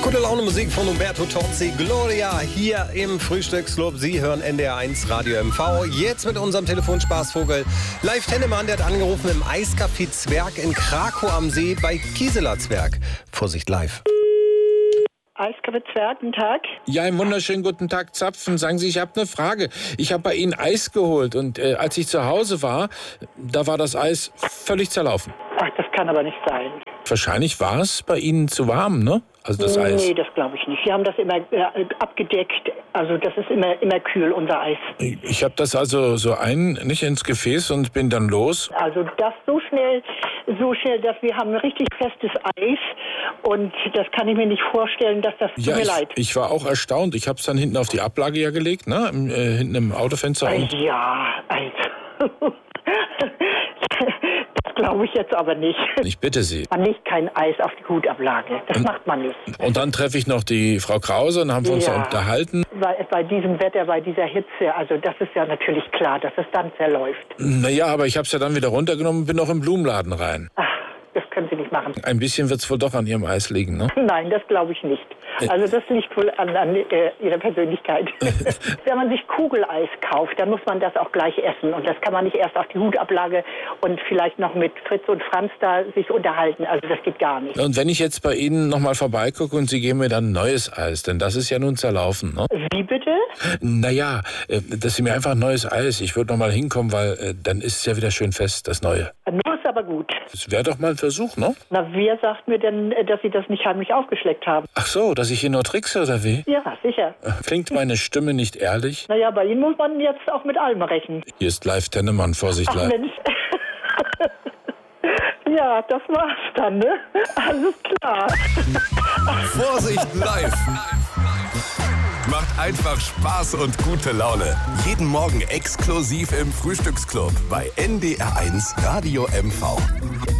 Gute Laune Musik von Umberto Tozzi, Gloria hier im Frühstücksclub. Sie hören NDR1 Radio MV. Jetzt mit unserem Telefonspaßvogel Leif Tennemann, der hat angerufen im Eiscafé Zwerg in Krakow am See bei Gisela Zwerg. Vorsicht, live. Eiscafé Zwerg, guten Tag. Ja, einen wunderschönen guten Tag, Zapfen. Sagen Sie, ich habe eine Frage. Ich habe bei Ihnen Eis geholt und als ich zu Hause war, da war das Eis völlig zerlaufen. Ach, das kann aber nicht sein. Wahrscheinlich war es bei Ihnen zu warm, ne? Also das Eis. Nee, das glaube ich nicht. Sie haben das immer abgedeckt. Also das ist immer kühl, unser Eis. Ich habe das also nicht ins Gefäß und bin dann los. Also das so schnell, dass wir haben ein richtig festes Eis. Und das kann ich mir nicht vorstellen, dass das tut mir leid. Ich war auch erstaunt. Ich habe es dann hinten auf die Ablage ja gelegt, ne? Hinten im Autofenster. Ja, also. Das glaube ich jetzt aber nicht. Ich bitte Sie. Man legt kein Eis auf die Hutablage. Das macht man nicht. Und dann treffe ich noch die Frau Krause und haben wir uns da unterhalten. Bei diesem Wetter, bei dieser Hitze, also das ist ja natürlich klar, dass es dann zerläuft. Naja, aber ich habe es ja dann wieder runtergenommen und bin noch im Blumenladen rein. Ach, das können Sie nicht machen. Ein bisschen wird es wohl doch an Ihrem Eis liegen, ne? Nein, das glaube ich nicht. Also das liegt wohl an Ihrer Persönlichkeit. Wenn man sich Kugeleis kauft, dann muss man das auch gleich essen. Und das kann man nicht erst auf die Hutablage und vielleicht noch mit Fritz und Franz da sich unterhalten. Also das geht gar nicht. Und wenn ich jetzt bei Ihnen nochmal vorbeigucke und Sie geben mir dann neues Eis, denn das ist ja nun zerlaufen, ne? Wie bitte? Naja, dass Sie mir einfach neues Eis, ich würde nochmal hinkommen, weil dann ist es ja wieder schön fest, das Neue. Nur ist aber gut. Das wäre doch mal ein Versuch, ne? Na, wer sagt mir denn, dass Sie das nicht heimlich aufgeschleckt haben? Ach so, dass ich hier nur trickse, oder wie? Ja, sicher. Klingt meine Stimme nicht ehrlich? Naja, bei Ihnen muss man jetzt auch mit allem rechnen. Hier ist Leif Tennemann, Vorsicht, Ach, Leif. Mensch. Ja, das war's dann, ne? Alles klar. Vorsicht, live! Macht einfach Spaß und gute Laune. Jeden Morgen exklusiv im Frühstücksclub bei NDR1 Radio MV.